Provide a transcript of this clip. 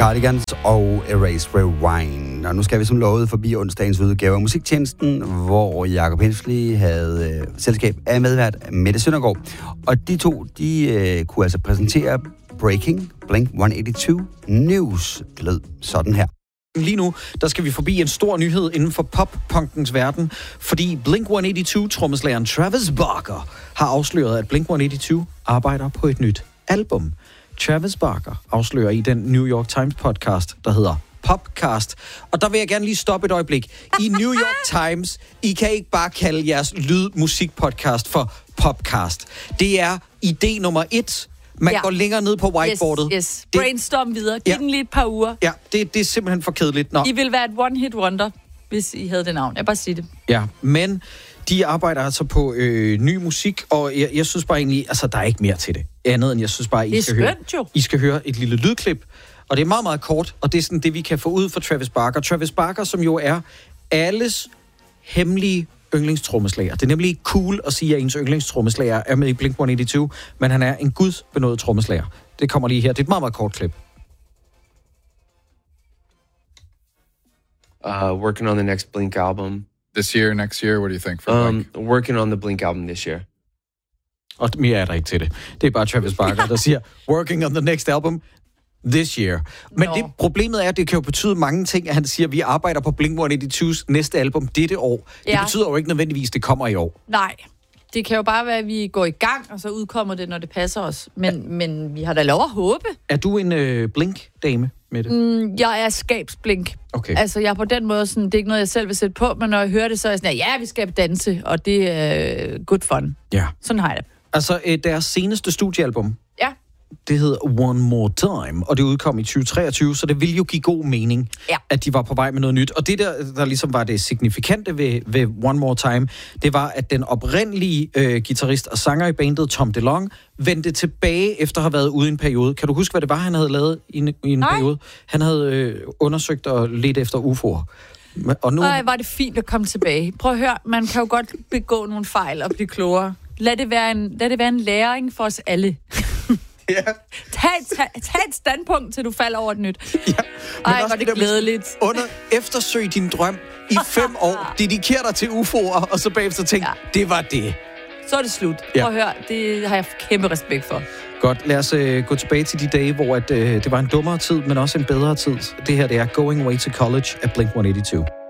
Cardigans og Erase Rewind. Og nu skal vi som lovet forbi onsdagens udgave af Musiktjenesten, hvor Jakob Hensley havde selskab af medvært Mette Søndergaard. Og de to, de kunne altså præsentere Breaking Blink-182 News. Det lød sådan her. Lige nu, der skal vi forbi en stor nyhed inden for pop-punkens verden, fordi Blink-182-trommeslageren Travis Barker har afsløret, at Blink-182 arbejder på et nyt album. Travis Barker afslører i den New York Times podcast, der hedder Popcast. Og der vil jeg gerne lige stoppe et øjeblik. I New York Times, I kan ikke bare kalde jeres lyd-musik-podcast for Popcast. Det er idé nummer 1. Man går længere ned på whiteboardet. Yes. Brainstorm videre. Giv den lige et par uger. Ja, det er simpelthen for kedeligt. I vil være et one-hit wonder, hvis I havde det navn. Jeg bare sige det. Ja, men de arbejder altså på ny musik, og jeg synes bare egentlig, altså der er ikke mere til det. Andet end jeg synes bare, I skal høre et lille lydklip. Og det er meget, meget kort, og det er sådan det, vi kan få ud fra Travis Barker. Travis Barker, som jo er alles hemmelige yndlingstrommeslager. Det er nemlig ikke cool at sige, at ens yndlingstrommeslager er med i Blink-182, men han er en gudsbenådet trommeslager. Det kommer lige her. Det er et meget, meget kort klip. Working on the next Blink album. This year, next year, what do you think for Blink? Working on the Blink album this year. Og mere er der ikke til det. Det er bare Travis Barker, der siger, working on the next album this year. Men det problemet er, at det kan jo betyde mange ting, at han siger, at vi arbejder på Blink-182's næste album dette år. Det betyder jo ikke nødvendigvis, at det kommer i år. Nej, det kan jo bare være, at vi går i gang, og så udkommer det, når det passer os. Men vi har da lov at håbe. Er du en Blink-dame med det? Jeg er skabsblink. Okay. Altså, jeg er på den måde sådan, det er ikke noget, jeg selv vil sætte på, men når jeg hører det, så er jeg sådan, ja, vi skal danse, og det er good fun. Ja. Sådan har jeg det. Altså, deres seneste studiealbum, ja, det hed One More Time, og det udkom i 2023, så det ville jo give god mening, at de var på vej med noget nyt. Og det der ligesom var det signifikante ved One More Time, det var, at den oprindelige guitarist og sanger i bandet, Tom DeLonge, vendte tilbage efter at have været ude i en periode. Kan du huske, hvad det var, han havde lavet i en periode? Han havde undersøgt og ledt efter UFO'er. Og nu... var det fint at komme tilbage. Prøv at høre, man kan jo godt begå nogle fejl og blive klogere. Lad det være en læring for os alle. Ja. Tag et standpunkt, til du falder over et nyt. Ja, ej, var det glædeligt. Eftersøg din drøm i 5 år. Dediker dig til UFO'er, og så bagefter tænk, det var det. Så er det slut. Prøv at høre, det har jeg kæmpe respekt for. Godt, lad os gå tilbage til de dage, hvor det var en dummere tid, men også en bedre tid. Det her, det er Going Away to College af Blink-182.